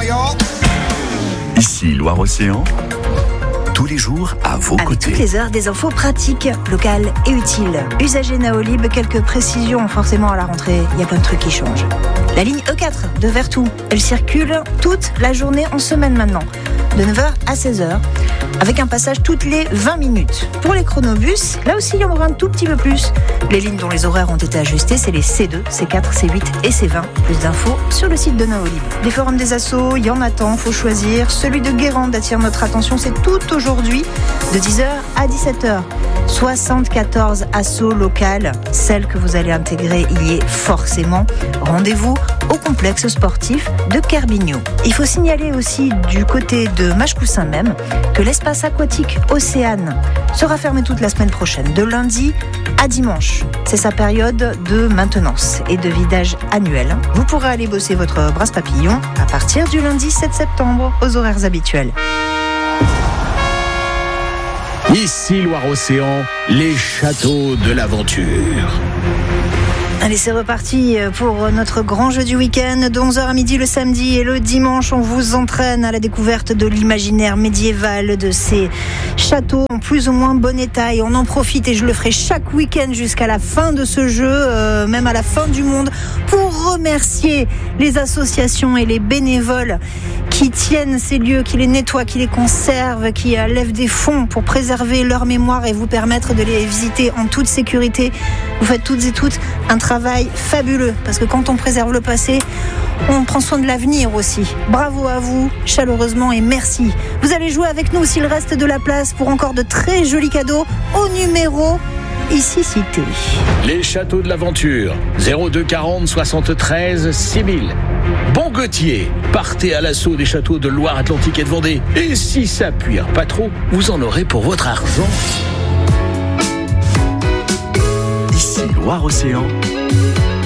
y'all. Ici Loire-Océan, tous les jours à vos Avec côtés. toutes les heures, des infos pratiques, locales et utiles. Usager Naolib, quelques précisions. Forcément, à la rentrée, il y a plein de trucs qui changent. La ligne E4 de Vertou, elle circule toute la journée en semaine maintenant, de 9h à 16h, avec un passage toutes les 20 minutes. Pour les chronobus, là aussi, il y en aura un tout petit peu plus. Les lignes dont les horaires ont été ajustés, c'est les C2, C4, C8 et C20. Plus d'infos sur le site de Naolib. Des forums des assos, il y en a tant, faut choisir. Celui de Guérande attire notre attention, c'est tout aujourd'hui, de 10h à 17h. 74 assos locales, celle que vous allez intégrer y est forcément. Rendez-vous au complexe sportif de Kerbigno. Il faut signaler aussi du côté de Machecoussin même que l'espace aquatique Océane sera fermé toute la semaine prochaine, de lundi à dimanche. C'est sa période de maintenance et de vidage annuel. Vous pourrez aller bosser votre brasse papillon à partir du lundi 7 septembre aux horaires habituels. Ici Loire-Océan, les châteaux de l'aventure. Allez, c'est reparti pour notre grand jeu du week-end. De 11h à midi le samedi et le dimanche, on vous entraîne à la découverte de l'imaginaire médiéval, de ces châteaux en plus ou moins bon état. Et on en profite, et je le ferai chaque week-end jusqu'à la fin de ce jeu, même à la fin du monde, pour remercier les associations et les bénévoles qui tiennent ces lieux, qui les nettoient, qui les conservent, qui lèvent des fonds pour préserver leur mémoire et vous permettre de les visiter en toute sécurité. Vous faites toutes et toutes un travail fabuleux, parce que quand on préserve le passé, on prend soin de l'avenir aussi. Bravo à vous, chaleureusement, et merci. Vous allez jouer avec nous s'il reste de la place pour encore de très jolis cadeaux au numéro ici cité. Les châteaux de l'aventure, 02 40 73 6000. Bon Gauthier, partez à l'assaut des châteaux de Loire-Atlantique et de Vendée. Et si ça puire pas trop, vous en aurez pour votre argent. Ici Loire-Océan,